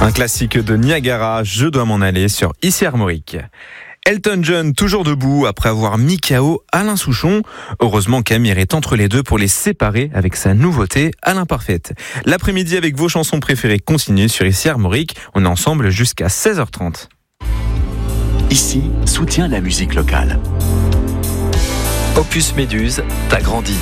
Un classique de Niagara, Je dois m'en aller sur Ici Armorique. Elton John, toujours debout après avoir mis KO Alain Souchon. Heureusement qu'Amir est entre les deux pour les séparer avec sa nouveauté à l'imparfaite. L'après-midi avec vos chansons préférées continue sur Ici Armorique. On est ensemble jusqu'à 16h30. Ici, soutient la musique locale. Opus Méduse, t'as grandi.